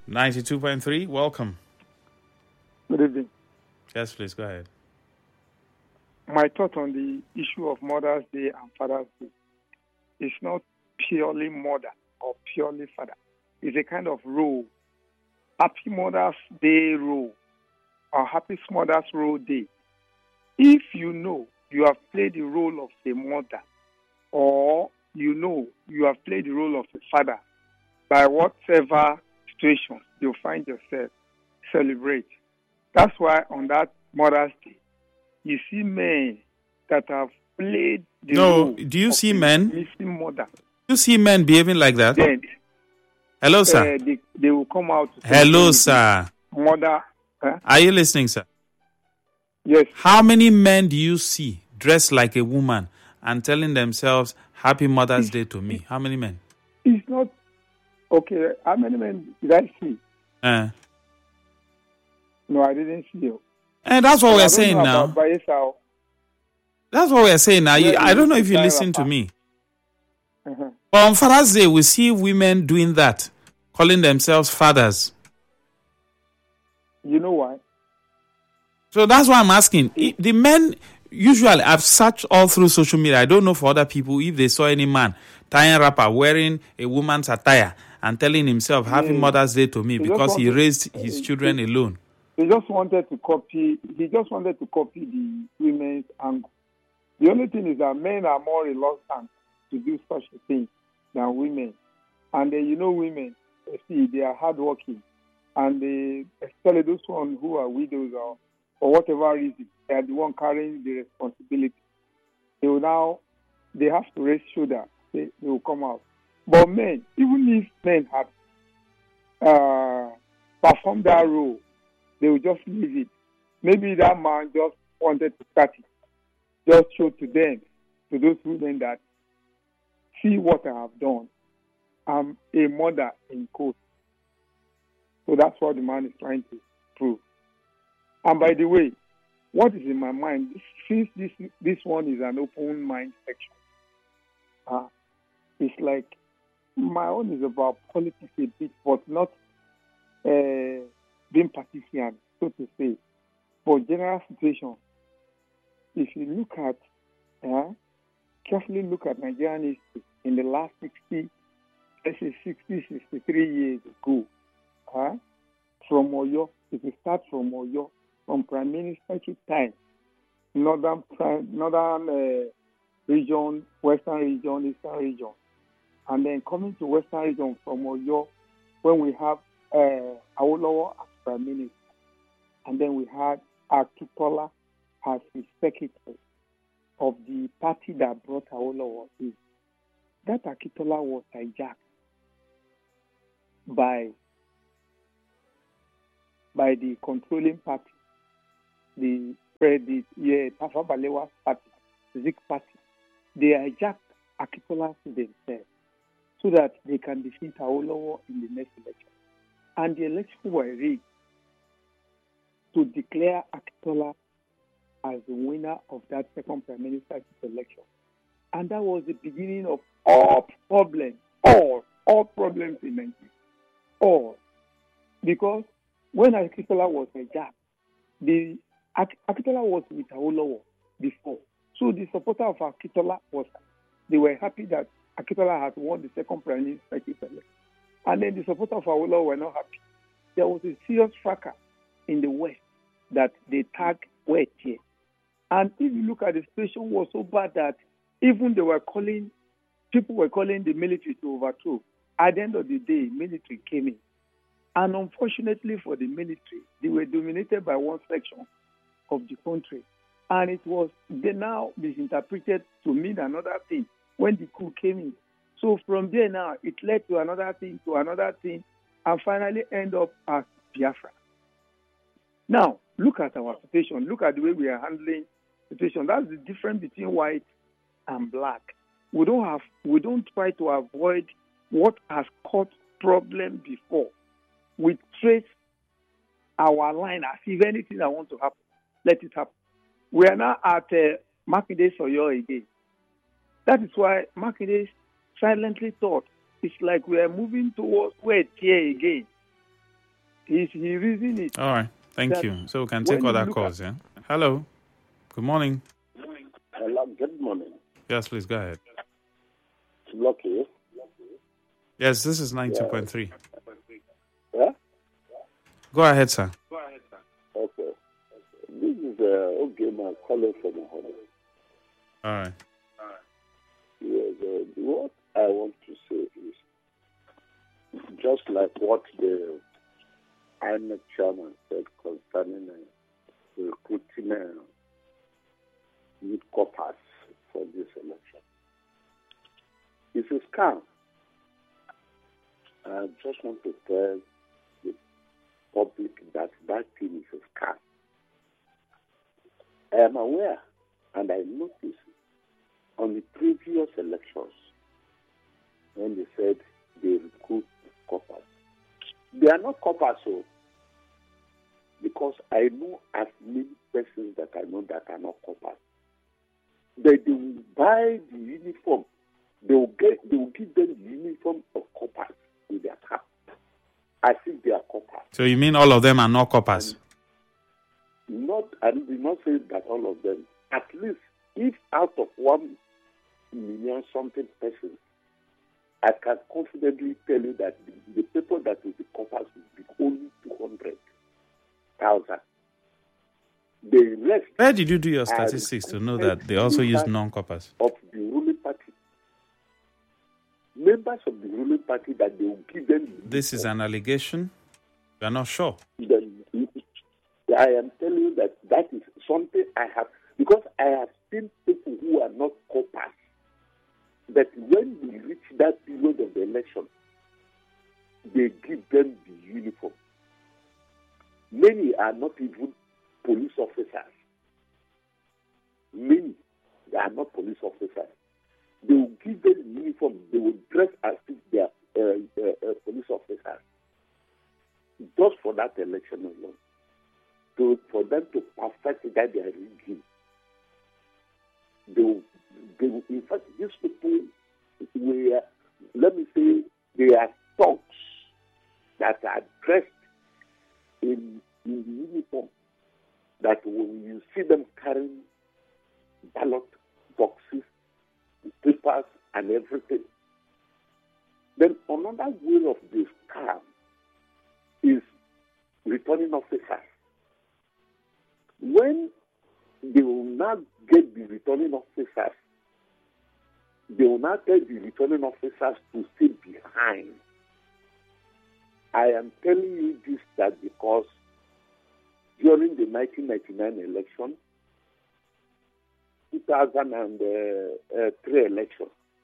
92.3, welcome. Good evening. Yes, please, go ahead. My thought on the issue of Mother's Day and Father's Day is not purely mother or purely father. It's a kind of role. Happy Mother's Day role or Happy Mother's Role Day. If you know you have played the role of a mother or you know you have played the role of a father, by whatever situation you find yourself, celebrate. That's why on that Mother's Day, you see men that have played the role. Do you see men? Missing mother. Do you see men behaving like that? Then, hello, sir. They will come out. Hello, sir. Mother. Are you listening, sir? Yes. How many men do you see dressed like a woman and telling themselves, Happy Mother's Day to me? How many men? It's not. Okay, how many men did I see? No, I didn't see you. And that's what we're saying now. That's what we're saying now. I don't know if you listen to me. But on Father's Day, we see women doing that, calling themselves fathers. You know why? So that's why I'm asking. The men, usually, I've searched all through social media. I don't know for other people if they saw any man tying wrapper, wearing a woman's attire, and telling himself, Happy Mother's Day to me, because he raised his children alone. He just wanted to copy the women's angle. The only thing is that men are more reluctant to do such a thing than women. And women, they are hardworking. And especially those ones who are widows or for whatever reason, they are the one carrying the responsibility. They have to raise shoulder. They will come out. But men, even if men had performed that role, they will just leave it. Maybe that man just wanted to start it. Just show to them, to those women that see what I have done. I'm a mother in quote. So that's what the man is trying to prove. And by the way, what is in my mind, since this one is an open mind section, it's like my own is about politics a bit, but not being partisan, so to say. For general situation, if you look at, carefully look at Nigerian history in the last 63 years ago, from Oyo, if you start from Oyo, from Prime Ministership time, northern region, western region, eastern region, and then coming to western region from Oyo, when we have Awolowo as Prime Minister, and then we had Akintola as the secretary of the party that brought Awolowo in. That Akintola was hijacked by the controlling party, the Tafawa Balewa's party, Zik party. They hijacked Akintola to themselves so that they can defeat Awolowo in the next election. And the elections were rigged to declare Akintola as the winner of that second Prime Ministership election. And that was the beginning of all problems in Nigeria. All. Because when Akintola was hijacked, Akintola was with Awolowo before. So the supporter of Akintola they were happy that Akintola had won the second Prime Ministership election. And then the supporters of Awolowo were not happy. There was a serious fracas in the West that they tagged West here. And if you look at the situation, was so bad that even people were calling the military to overthrow. At the end of the day, military came in. And unfortunately for the military, they were dominated by one section of the country. And they now misinterpreted to mean another thing when the coup came in. So from there now, it led to another thing, and finally end up as Biafra. Now, look at our situation. Look at the way we are handling the situation. That's the difference between white and black. We don't try to avoid what has caused problem before. We trace our line as if anything that wants to happen, let it happen. We are now at Makinde Soyo again. That is why Makinde silently thought it's like we are moving towards where here again. He reasoned it. All right. Thank That you. So we can take when you other look calls, yeah? Hello. Good morning. Hello, good morning. Yes, please go ahead. Lucky. Yes, this is 92.3. Yeah? Go ahead, sir. Okay. This is Ogema calling from home. All right. Yes, what I want to say is just like what the INEC chairman said concerning recruiting youth corpers for this election. It's a scam. I just want to tell the public that thing is a scam. I am aware and I noticed on the previous elections when they said they recruit corpers. They are not corpers, so because I know as many persons that I know that are not corpers. They will buy the uniform. They will give them the uniform of corpers with their cap. I think they are corpers. So you mean all of them are not coppers? I did not say that all of them. At least if out of 1 million something persons, I can confidently tell you that the people that will be corpers will be only 200,000. The rest. Where did you do your statistics to know that they also use non-coppers? Of the ruling party. Members of the ruling party that they will give them. This is an allegation? You are not sure? I am telling you that is something I have, because I have seen people who are not corpers, that when we reach that period of the election, they give them the uniform. Many are not even police officers. Many are not police officers. They will give them the uniform. They will dress as if they are police officers. Just for that election alone. For them to perfect that they are rigging. They will, in fact, these people were, let me say, they are thugs that are dressed in the uniform, that when you see them carrying ballot boxes, papers, and everything. Then another way of this scam is returning officers. When they will not get the returning officers, they will not get the returning officers to stay behind. I am telling you this that because during the 1999 election, 2003 election,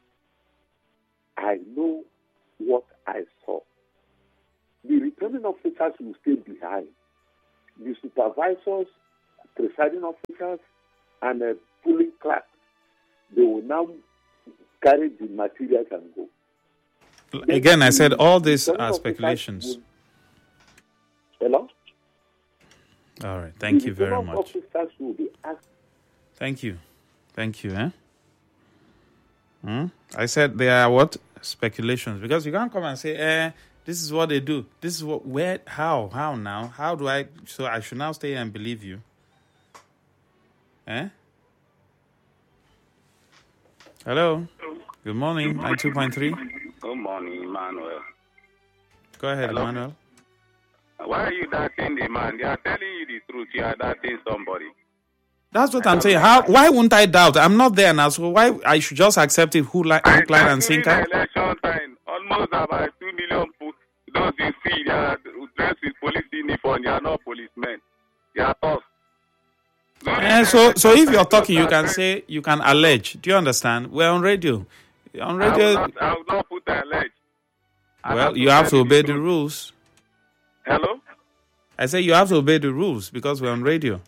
I know what I saw. The returning officers will stay behind. The supervisors, presiding officers, and polling clerks, they will now carry the materials and go. Again, I said all these are speculations. Hello? All right. Thank you very much. Officers will be asked. Thank you. I said they are what? Speculations. Because you can't come and say, this is what they do. This is what, where, how now? How do I, so I should now stay and believe you? Hello? Good morning, 92.3. Good morning, Emmanuel. Go ahead, Hello? Emmanuel. Why are you doubting the man? They are telling you the truth. You are doubting somebody. That's what I'm saying. Why wouldn't I doubt? I'm not there now, so why I should just accept it hook, line, and sinker? Election time, almost about 2 million people. Those you see, they are dressed with police uniform. They are not policemen. They are tough. So if you're talking, you can say, you can allege. Do you understand? We're on radio. On radio. I will not put the allege. Well, you have to obey the rules. Hello? I say you have to obey the rules because we're on radio.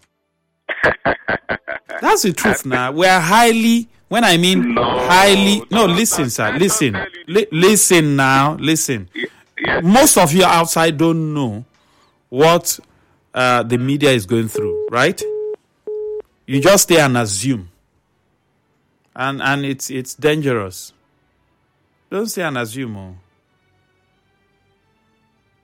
That's the truth now. We're highly, when I mean highly, no, listen, sir, listen. Listen now, listen. Yes. Most of you outside don't know what the media is going through, right? You just stay and assume. And it's dangerous. Don't stay and assume.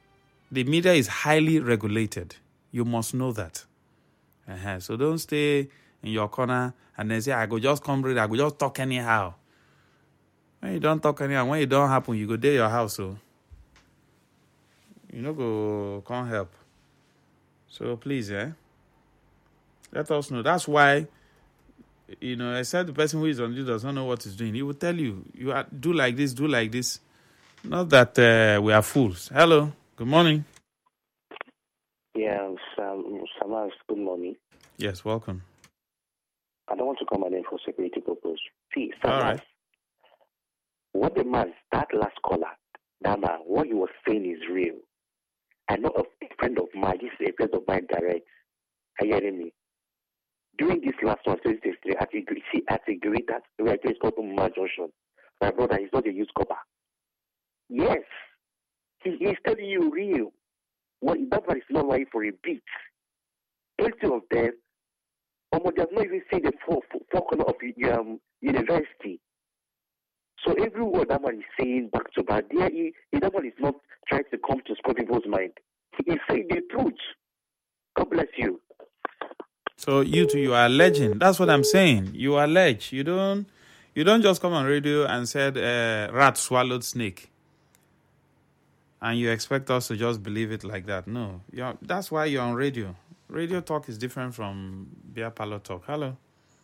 The media is highly regulated. You must know that. So don't stay in your corner and then say, I go just come read, I go just talk anyhow. When you don't talk anyhow, when it don't happen, you go there your house. So you know, go can't help. So please, let us know. That's why, except the person who is on you does not know what he's doing. He will tell you, do like this, do like this. Not that we are fools. Hello, good morning. Yeah, Samas, good morning. Yes, welcome. I don't want to come in for security purpose. See, Samas, All right. what the man, that last caller, that man, what he was saying is real. I know a friend of mine, this is a friend of mine direct. Are you hearing me? During this last one, 2023, at a great that right place called Mumma Junction, my brother is not a used copper. Yes, he's telling you real. What that man is not lying for a bit. 80 of them, they have not even seen the four corner of university. So every word that man is saying back to back, that man is not trying to come to screw people's mind. He is saying the truth. God bless you. So you are alleging. That's what I'm saying. You allege. You don't just come on radio and said rat swallowed snake. And you expect us to just believe it like that. No. That's why you're on radio. Radio talk is different from beer parlor talk. Hello.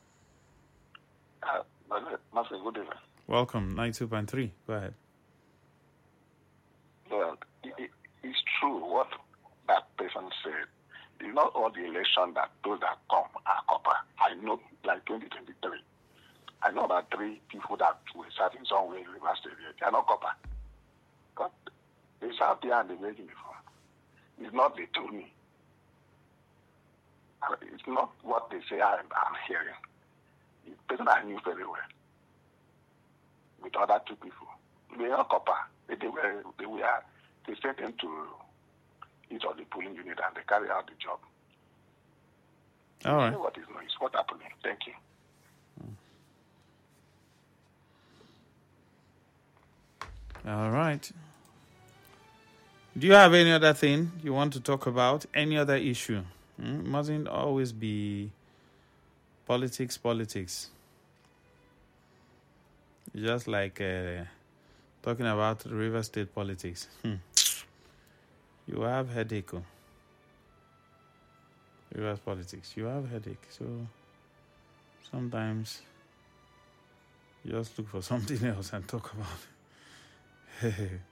Good evening. Welcome, 92.3. Go ahead. Well, it's true what that person said. It's not all the election that those that come are copper. I know, like 2023, I know about 3 people that were serving somewhere in River State. They are not copper. But they sat there and they waiting before. It's not they told me. It's not what they say I'm hearing. It's person I knew very well. With other 2 people. They are not copper. They sent them to each of the polling unit and they carry out the job. All right. What is noise? What happened? Thank you. All right. Do you have any other thing you want to talk about? Any other issue? It mustn't always be politics. Just like talking about River State politics. You have headache. River politics. You have headache. So sometimes you just look for something else and talk about it.